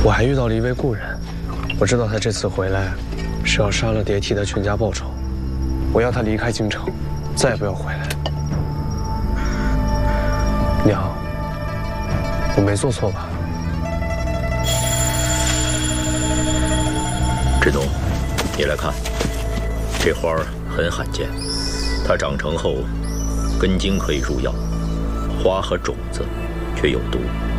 我还遇到了一位故人，我知道他这次回来是要杀了蝶替的全家报仇。我要他离开京城，再也不要回来。娘，我没做错吧？ 志东，你来看，这花儿很罕见，它长成后，根茎可以入药，花和种子却有毒。